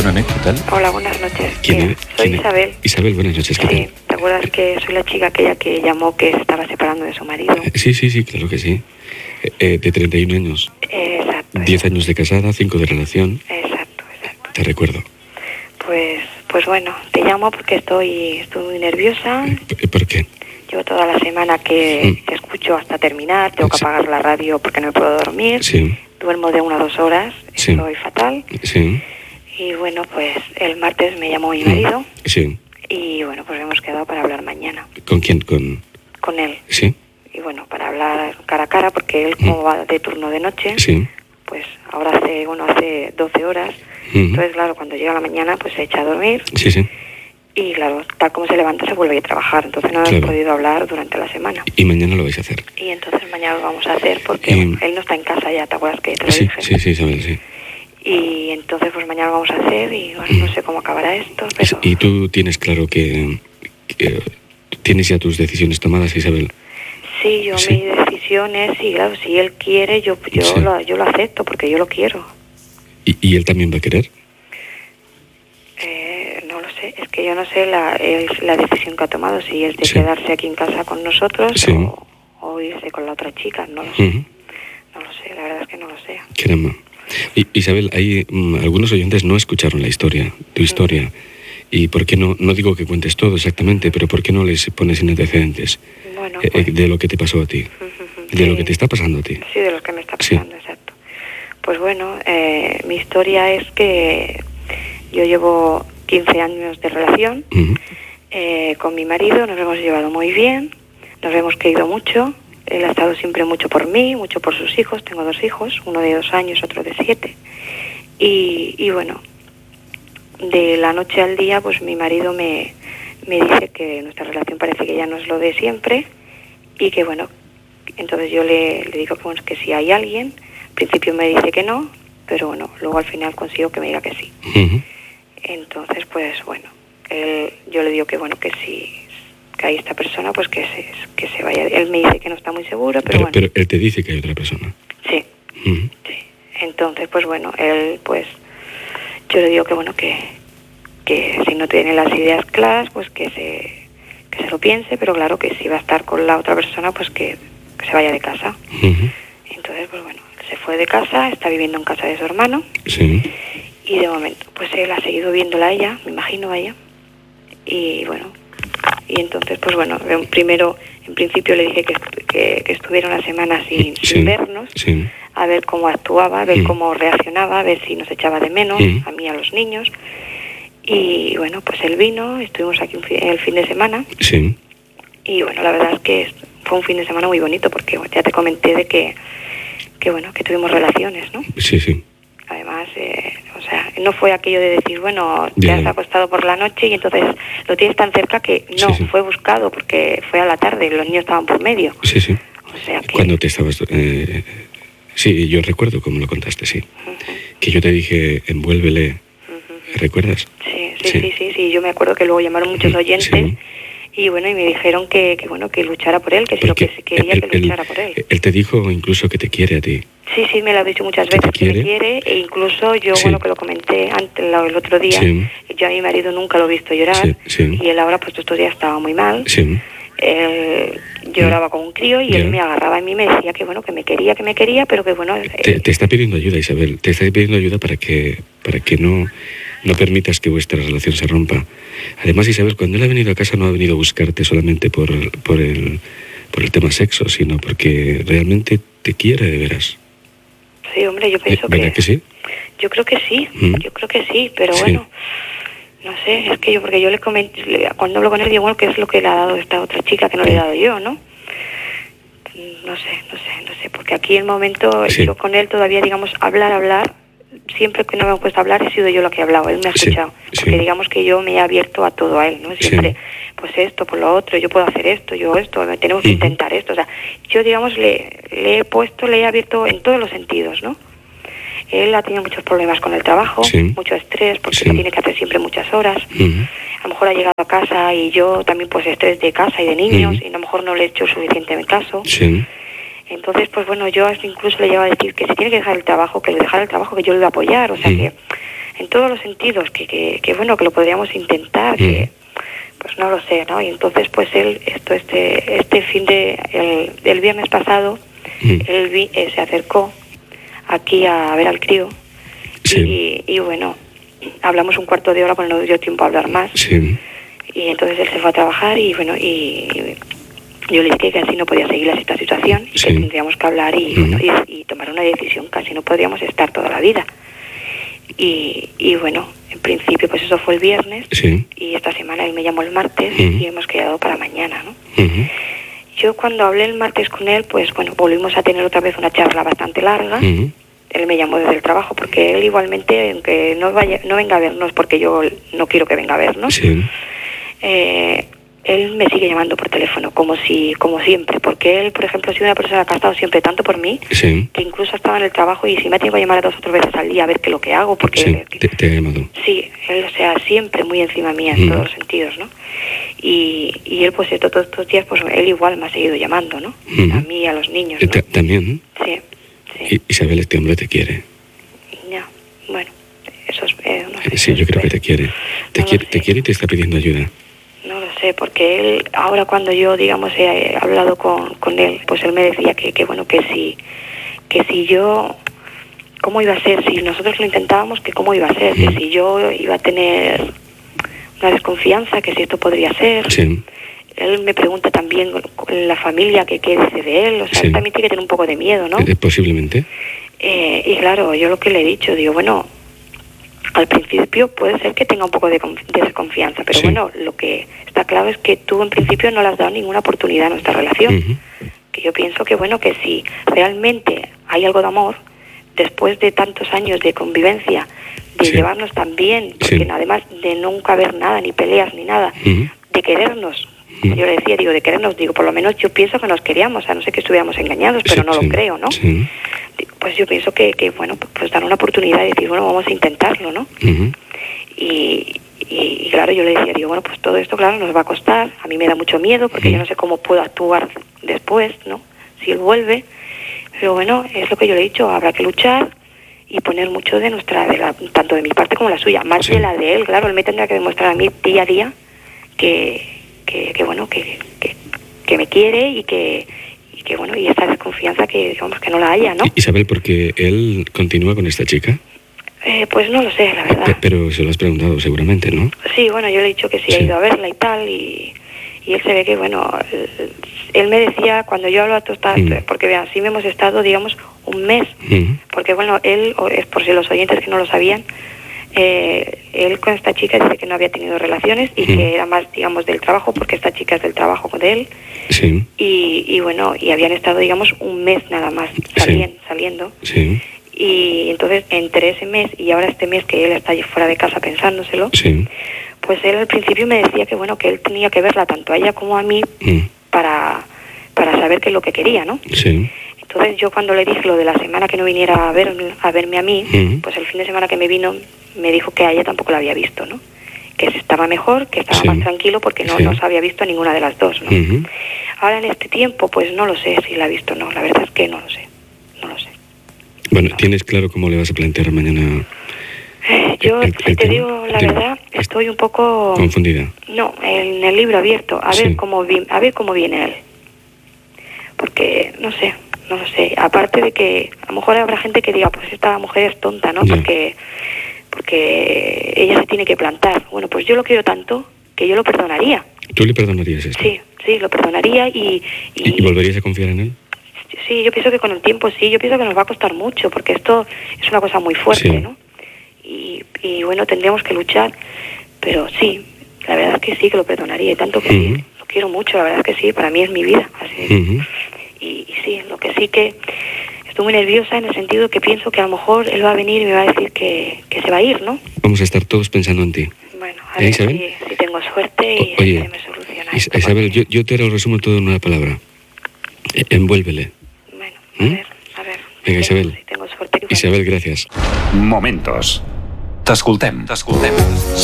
perdóname, ¿qué tal? Hola, buenas noches. ¿Quién Soy es? Isabel. Isabel, buenas noches, ¿qué Sí, tal? ¿te acuerdas que soy la chica aquella que llamó que se estaba separando de su marido? Sí, claro que sí. De 31 años. Exacto. 10 años de casada, 5 de relación. Exacto. Te recuerdo. Pues bueno, te llamo porque estoy muy nerviosa. ¿Por qué? Llevo toda la semana que escucho hasta terminar, tengo que apagar la radio porque no me puedo dormir. Sí. Duermo de 1 a 2 horas, Sí. estoy fatal. Sí. Y bueno, pues el martes me llamó mi marido. Sí. Y bueno, pues hemos quedado para hablar mañana. ¿Con quién? Con él. Sí. Y bueno, para hablar cara a cara, porque él como va de turno de noche, Sí. pues ahora hace 12 horas. Entonces, claro, cuando llega la mañana, pues se echa a dormir. Sí. Y claro, tal como se levanta, se vuelve a trabajar. Entonces no hemos podido hablar durante la semana. Y mañana lo vais a hacer. Y entonces mañana lo vamos a hacer porque bueno, él no está en casa ya, ¿te acuerdas que te lo dije? Sí, Isabel, sí. Y entonces pues mañana lo vamos a hacer y bueno, no sé cómo acabará esto, pero... ¿Y tú tienes claro que tienes ya tus decisiones tomadas, Isabel? Sí, yo mis decisiones, sí, claro, si él quiere, yo lo acepto porque yo lo quiero. ¿Y él también va a querer? No lo sé, es que yo no sé la decisión que ha tomado, si es de quedarse aquí en casa con nosotros o irse con la otra chica, no lo sé. No lo sé, la verdad es que no lo sé. Caramba. Isabel, hay algunos oyentes no escucharon la historia, tu historia. ¿Y por qué no digo que cuentes todo exactamente, pero por qué no les pones en antecedentes de lo que te pasó a ti? De lo que te está pasando a ti. Sí, de lo que me está pasando, exacto. Pues bueno, mi historia es que yo llevo 15 años de relación con mi marido, nos hemos llevado muy bien, nos hemos querido mucho, él ha estado siempre mucho por mí, mucho por sus hijos, tengo 2 hijos, uno de 2 años, otro de 7, y bueno, de la noche al día, pues mi marido me dice que nuestra relación parece que ya no es lo de siempre, y que bueno, entonces yo le digo que, bueno, que si hay alguien, al principio me dice que no, pero bueno, luego al final consigo que me diga que sí. Entonces, pues bueno, yo le digo que bueno, que si que hay esta persona, pues que se vaya. Él me dice que no está muy seguro, pero bueno. Pero él te dice que hay otra persona. Sí, sí. Entonces, pues bueno, él, pues, yo le digo que bueno, que si no tiene las ideas claras, pues que se lo piense, pero claro, que si va a estar con la otra persona, pues que se vaya de casa. Entonces, pues bueno, se fue de casa, está viviendo en casa de su hermano. Sí. Y de momento, pues él ha seguido viéndola a ella, me imagino a ella. Y bueno, y entonces, pues bueno, primero, en principio le dije que estuviera una semana sin vernos, a ver cómo actuaba, a ver cómo reaccionaba, a ver si nos echaba de menos, a mí, a los niños. Y bueno, pues él vino, estuvimos aquí el fin de semana. Sí. Y bueno, la verdad es que fue un fin de semana muy bonito porque bueno, ya te comenté de que bueno, que tuvimos relaciones, ¿no? Sí. Además, o sea, no fue aquello de decir, bueno, te has acostado por la noche y entonces lo tienes tan cerca que no, fue buscado porque fue a la tarde, los niños estaban por medio. Sí. O sea que... Cuando te estabas... sí, yo recuerdo cómo lo contaste, sí. Que yo te dije, envuélvele. ¿Recuerdas? Sí, yo me acuerdo que luego llamaron muchos oyentes y bueno, y me dijeron que bueno, que luchara por él, que si lo que quería que luchara por él. Él te dijo incluso que te quiere a ti. Sí, me lo ha dicho muchas veces, que me quiere, e incluso yo, bueno, que lo comenté antes, el otro día, yo a mi marido nunca lo he visto llorar, y él ahora, pues estos días estaba muy mal, él lloraba con un crío, y él me agarraba a mí y me decía que bueno, que me quería, pero que bueno... Te está pidiendo ayuda, Isabel, te está pidiendo ayuda para que no permitas que vuestra relación se rompa. Además, Isabel, cuando él ha venido a casa no ha venido a buscarte solamente por el tema sexo, sino porque realmente te quiere de veras. Sí, hombre, yo pienso ¿verdad que sí? Yo creo que sí, pero bueno, no sé, es que porque yo le comenté, cuando hablo con él digo, bueno, ¿qué es lo que le ha dado esta otra chica que no le he dado yo, no? No sé, porque aquí el momento, yo con él todavía, digamos, hablar, siempre que no me han puesto a hablar he sido yo la que he hablado, él me ha escuchado, porque digamos que yo me he abierto a todo a él, ¿no? Siempre, pues esto, por lo otro, yo puedo hacer esto, tenemos que intentar esto, o sea, yo digamos le he abierto en todos los sentidos, ¿no? Él ha tenido muchos problemas con el trabajo, mucho estrés, porque tiene que hacer siempre muchas horas, a lo mejor ha llegado a casa y yo también pues estrés de casa y de niños, y a lo mejor no le he hecho suficiente caso. Entonces, pues bueno, yo incluso le llevo a decir que si tiene que dejar el trabajo, que le dejara el trabajo, que yo le iba a apoyar, o sea que en todos los sentidos, que bueno, que lo podríamos intentar, que pues no lo sé, ¿no? Y entonces pues él, este fin el viernes pasado, él se acercó aquí a ver al crío, y bueno, hablamos un cuarto de hora, pero no dio tiempo a hablar más. Sí. Y entonces él se fue a trabajar y bueno, y yo le dije que así no podía seguir esta situación y que tendríamos que hablar y tomar una decisión, casi no podríamos estar toda la vida. Y bueno, en principio pues eso fue el viernes, y esta semana él me llamó el martes y hemos quedado para mañana, ¿no? Yo cuando hablé el martes con él, pues bueno, volvimos a tener otra vez una charla bastante larga. Él me llamó desde el trabajo porque él igualmente, aunque no venga a vernos, porque yo no quiero que venga a vernos, él me sigue llamando por teléfono, como siempre, porque él, por ejemplo, ha sido una persona que ha estado siempre tanto por mí, que incluso estaba en el trabajo y si me ha tenido que llamar 2 o 3 veces al día a ver qué es lo que hago, porque... te ha llamado. Sí, él, o sea, siempre muy encima mía en todos los sentidos, ¿no? Y él, pues, todos estos días, pues, él igual me ha seguido llamando, ¿no? A mí y a los niños, ¿no? ¿También? Sí. Isabel, este hombre te quiere. Ya, bueno, eso es... no sé, sí, yo creo que te quiere. Te quiere y te está pidiendo ayuda. No lo sé, porque él, ahora cuando yo, digamos, he hablado con él, pues él me decía que bueno, que si yo, ¿cómo iba a ser? Si nosotros lo intentábamos, que cómo iba a ser, que si yo iba a tener una desconfianza, que si esto podría ser. Él me pregunta también con la familia que qué dice de él, o sea, él también tiene que tener un poco de miedo, ¿no? Posiblemente. Y claro, yo lo que le he dicho, digo, bueno, al principio puede ser que tenga un poco de desconfianza, pero bueno, lo que está claro es que tú en principio no le has dado ninguna oportunidad a nuestra relación. Que yo pienso que bueno, que si realmente hay algo de amor, después de tantos años de convivencia, de llevarnos tan bien, porque además de nunca haber nada, ni peleas, ni nada, de querernos, yo le decía, de querernos, por lo menos yo pienso que nos queríamos, a no ser que estuviéramos engañados, pero no lo creo, ¿no? Pues yo pienso que bueno, pues dar una oportunidad y decir, bueno, vamos a intentarlo, ¿no? Y claro, yo le decía, bueno, pues todo esto, claro, nos va a costar, a mí me da mucho miedo, porque yo no sé cómo puedo actuar después, ¿no? Si él vuelve, pero bueno, es lo que yo le he dicho, habrá que luchar y poner mucho de tanto de mi parte como la suya, más de la de él, claro, él me tendrá que demostrar a mí día a día que bueno, que me quiere y que bueno, y esta desconfianza que digamos que no la haya, ¿no? Isabel, ¿porque él continúa con esta chica? Pues no lo sé, la verdad. Pero se lo has preguntado seguramente, ¿no? Sí, bueno, yo le he dicho que sí ha ido a verla y tal, y él se ve que, bueno, él me decía, cuando yo hablo a tostar, porque vean, sí me hemos estado, digamos, un mes, porque bueno, él, es por si los oyentes que no lo sabían, él con esta chica dice que no había tenido relaciones y que era más, digamos, del trabajo, porque esta chica es del trabajo de él. Y bueno, y habían estado, digamos, un mes nada más saliendo. Y entonces, entre ese mes y ahora este mes que él está allí fuera de casa pensándoselo, pues él al principio me decía que bueno, que él tenía que verla tanto a ella como a mí para saber qué es lo que quería, ¿no? Entonces yo cuando le dije lo de la semana que no viniera a verme a mí, pues el fin de semana que me vino me dijo que a ella tampoco la había visto, ¿no? Que estaba mejor, que estaba más tranquilo porque no se había visto a ninguna de las dos, ¿no? Ahora en este tiempo pues no lo sé si la ha visto o no, la verdad es que no lo sé. Bueno, ¿tienes claro cómo le vas a plantear mañana? Yo, si te digo la verdad, estoy un poco... ¿Confundida? No, en el libro abierto, a ver cómo viene él. Porque, no sé. Aparte de que a lo mejor habrá gente que diga, pues esta mujer es tonta, ¿no? Porque ella se tiene que plantar. Bueno, pues yo lo quiero tanto que yo lo perdonaría. ¿Tú le perdonarías esto? Sí, lo perdonaría y... ¿Y volverías a confiar en él? Sí, yo pienso que con el tiempo yo pienso que nos va a costar mucho, porque esto es una cosa muy fuerte, ¿no? Y bueno, tendríamos que luchar, pero sí, la verdad es que sí, que lo perdonaría, y tanto que sí, lo quiero mucho, la verdad es que sí, para mí es mi vida, así. Y sí, lo que sí que estoy muy nerviosa en el sentido que pienso que a lo mejor él va a venir y me va a decir que se va a ir, ¿no? Vamos a estar todos pensando en ti. Bueno, a ver si tengo suerte y se me soluciona esto. Isabel, yo te lo resumo todo en una palabra. Envuélvele. Bueno, a ver. Venga, Isabel. Si tengo suerte. Isabel, gracias. Momentos. T'escoltem.